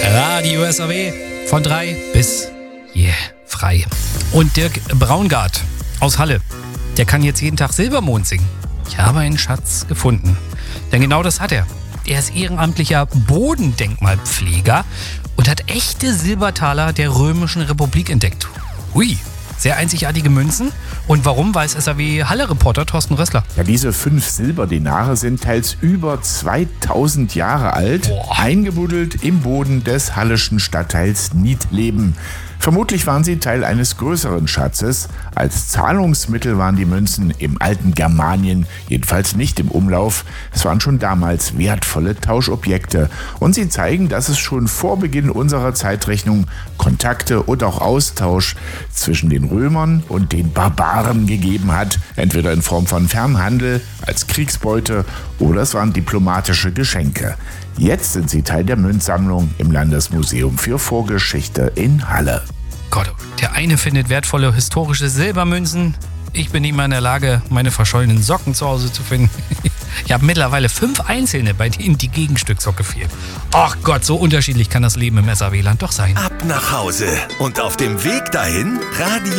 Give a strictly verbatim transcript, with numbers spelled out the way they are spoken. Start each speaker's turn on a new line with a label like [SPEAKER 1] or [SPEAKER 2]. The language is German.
[SPEAKER 1] Radio S A W von drei bis yeah, frei. Und Dirk Braungart aus Halle, der kann jetzt jeden Tag Silbermond singen. Ich habe einen Schatz gefunden. Denn genau das hat er. Er ist ehrenamtlicher Bodendenkmalpfleger und hat echte Silbertaler der Römischen Republik entdeckt. Hui, sehr einzigartige Münzen. Und warum, weiß S A W-Halle-Reporter Thorsten Rössler.
[SPEAKER 2] Ja, diese fünf Silberdinare sind teils über zweitausend Jahre alt,
[SPEAKER 1] Boah.
[SPEAKER 2] eingebuddelt im Boden des halleschen Stadtteils Niedleben. Vermutlich waren sie Teil eines größeren Schatzes. Als Zahlungsmittel waren die Münzen im alten Germanien jedenfalls nicht im Umlauf. Es waren schon damals wertvolle Tauschobjekte. Und sie zeigen, dass es schon vor Beginn unserer Zeitrechnung Kontakte und auch Austausch zwischen den Römern und den Barbaren gegeben hat. Entweder in Form von Fernhandel, als Kriegsbeute oder es waren diplomatische Geschenke. Jetzt sind sie Teil der Münzsammlung im Landesmuseum für Vorgeschichte in Halle.
[SPEAKER 1] Gott, der eine findet wertvolle historische Silbermünzen. Ich bin nicht mal in der Lage, meine verschollenen Socken zu Hause zu finden. Ich habe mittlerweile fünf einzelne, bei denen die Gegenstücksocke fehlt. Ach Gott, so unterschiedlich kann das Leben im S A W-Land doch sein.
[SPEAKER 3] Ab nach Hause und auf dem Weg dahin Radio